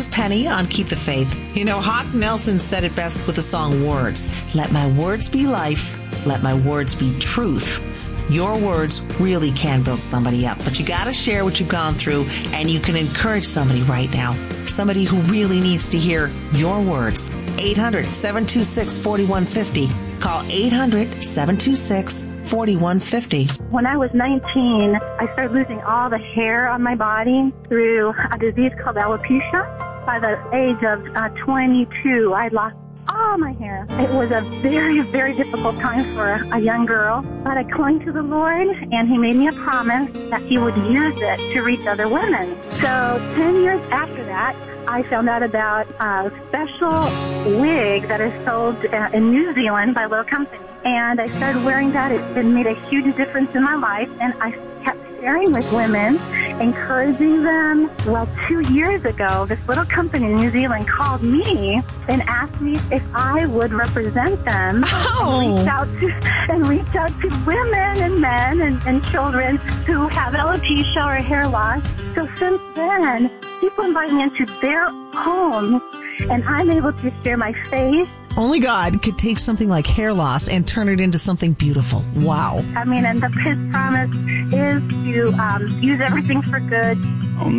Penny on Keep the Faith. You know, Hawk Nelson said it best with the song Words. Let my words be life. Let my words be truth. Your words really can build somebody up, but you got to share what you've gone through, and you can encourage somebody right now, somebody who really needs to hear your words. 800-726-4150. Call 800-726-4150. When I was 19, I started losing all the hair on my body through a disease called alopecia. By the age of 22, I lost all my hair. It was a very, very difficult time for a young girl, but I clung to the Lord, and He made me a promise that He would use it to reach other women. So 10 years after that, I found out about a special wig that is sold in New Zealand by a little company. And I started wearing that. It made a huge difference in my life, and I kept sharing with women, encouraging them. Well, 2 years ago, this little company in New Zealand called me and asked me if I would represent them and reach out to women and men and children who have alopecia or hair loss. So since then, people invite me into their homes, and I'm able to share my faith. Only God could take something like hair loss and turn it into something beautiful. Wow. I mean, and His promise is to use everything for good.